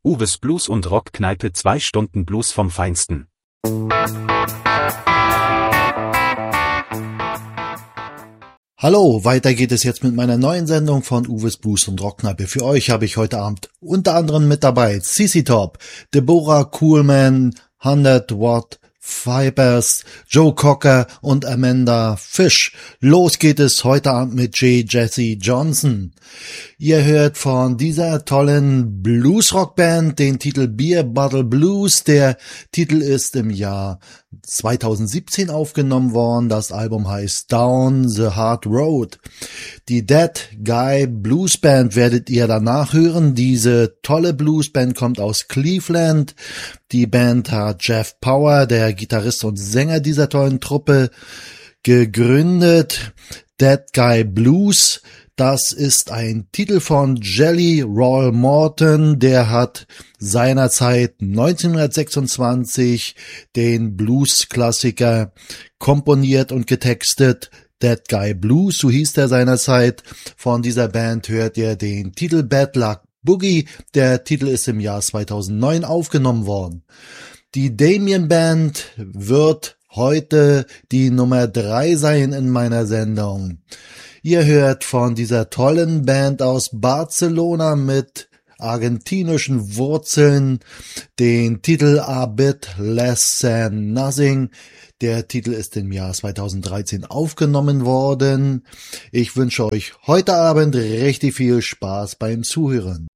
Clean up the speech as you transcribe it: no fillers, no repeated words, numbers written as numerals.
Uwes Blues und Rockkneipe, 2 Stunden Blues vom Feinsten. Hallo, weiter geht es jetzt mit meiner neuen Sendung von Uwes Blues und Rockkneipe. Für euch habe ich heute Abend unter anderem mit dabei CC Top, Deborah Coolman, 100 Watt Vipers, Joe Cocker und Amanda Fish. Los geht es heute Abend mit J. Jesse Johnson. Ihr hört von dieser tollen Bluesrock-Band den Titel Beer Bottle Blues. Der Titel ist im Jahr 2017 aufgenommen worden. Das Album heißt Down the Hard Road. Die Dead Guy Blues Band werdet ihr danach hören. Diese tolle Bluesband kommt aus Cleveland. Die Band hat Jeff Power, der Gitarrist und Sänger dieser tollen Truppe, gegründet. Dead Guy Blues, das ist ein Titel von Jelly Roll Morton, der hat seinerzeit 1926 den Blues-Klassiker komponiert und getextet. Dead Guy Blues, so hieß der seinerzeit. Von dieser Band hört ihr den Titel Bad Luck Boogie. Der Titel ist im Jahr 2009 aufgenommen worden. Die Damien Band wird heute die Nummer 3 sein in meiner Sendung. Ihr hört von dieser tollen Band aus Barcelona mit argentinischen Wurzeln den Titel A Bit Less Than Nothing. Der Titel ist im Jahr 2013 aufgenommen worden. Ich wünsche euch heute Abend richtig viel Spaß beim Zuhören.